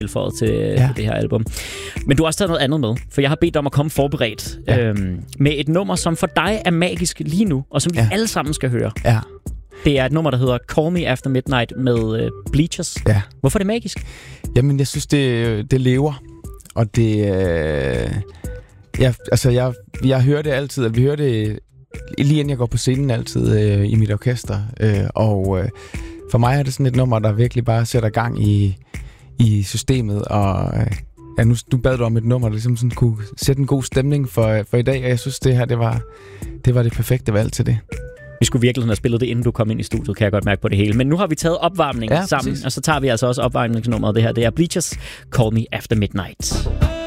tilføjet til det her album. Men du har også taget noget andet med, for jeg har bedt dig om at komme forberedt med et nummer, som for dig er magisk lige nu, og som vi alle sammen skal høre. Ja. Det er et nummer, der hedder Call Me After Midnight med Bleachers. Ja. Hvorfor er det magisk? Jamen, jeg synes, det lever, og det... Jeg hører det altid, og vi hører det lige inden jeg går på scenen altid i mit orkester, og for mig er det sådan et nummer, der virkelig bare sætter gang i systemet, og nu bad du om et nummer, der ligesom sådan kunne sætte en god stemning for i dag, og jeg synes, det her, det var det perfekte valg til det. Vi skulle virkelig have spillet det, inden du kom ind i studiet, kan jeg godt mærke på det hele. Men nu har vi taget opvarmningen sammen, præcis. Og så tager vi altså også opvarmningsnummeret. Det her, det er Bleachers, Call Me After Midnight.